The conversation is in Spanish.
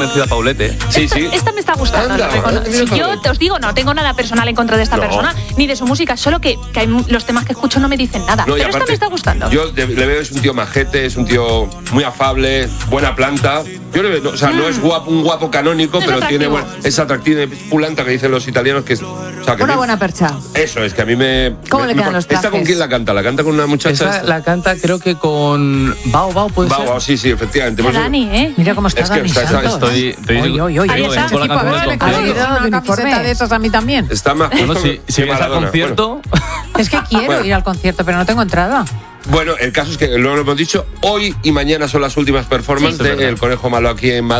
convencido a Paulete. Sí, sí. Esta me está gustando. Anda, Si yo te os digo, no tengo nada personal en contra de esta persona, ni de su música, solo que hay los temas que escucho no me dicen nada. No, pero aparte, esta me está gustando. Yo le veo, es un tío majete, es un tío muy afable, buena planta. Yo le veo, o sea, no es un guapo canónico, Es pero atractivo. es atractivo, es pulanta, que dicen los italianos, que es... O sea, que Una buena percha. Eso es, que a mí me... ¿Cómo le quedan los ¿Esta con trajes? quién la canta? ¿La canta con una muchacha? Esa la canta creo que con Bao, ¿puede ser? Bao, sí, efectivamente. A Por eso- Dani, ¿eh? Mira cómo está Es que Dani está- Santos. Estoy Oy, oy, oy. Ahí está. con la canción del ¿Ha concierto. habido una camiseta de esas a mí también? Está más justo Bueno, si que vienes al Maradona. concierto, Es que quiero Bueno. ir al concierto, pero no tengo entrada. Bueno, el caso es que, luego lo hemos dicho, hoy y mañana son las últimas performances Sí, eso es verdad. del Conejo Malo aquí en Madrid.